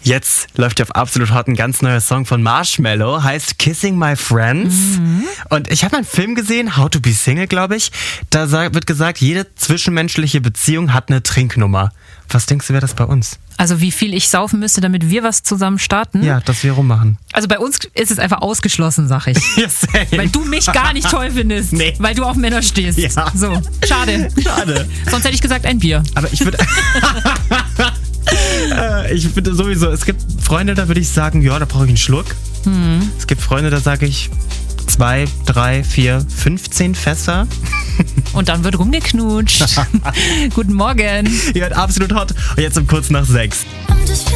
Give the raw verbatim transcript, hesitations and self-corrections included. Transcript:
Jetzt läuft ja auf Absolut Hot ein ganz neuer Song von Marshmello, heißt Kissing My Friends. Mhm. Und ich habe einen Film gesehen, How to Be Single, glaube ich. Da wird gesagt, jede zwischenmenschliche Beziehung hat eine Trinknummer. Was denkst du, wäre das bei uns? Also wie viel ich saufen müsste, damit wir was zusammen starten? Ja, das wir rummachen. Also bei uns ist es einfach ausgeschlossen, sag ich. Ja, same. Weil du mich gar nicht toll findest. Nee. Weil du auf Männer stehst. Ja. So, schade. Schade. Sonst hätte ich gesagt, ein Bier. Aber ich würde... ich finde sowieso, es gibt Freunde, da würde ich sagen, ja, da brauche ich einen Schluck. Hm. Es gibt Freunde, da sage ich zwei, drei, vier, fünfzehn Fässer. Und dann wird rumgeknutscht. Guten Morgen. Ihr hört Absolut Hot und jetzt um kurz nach sechs.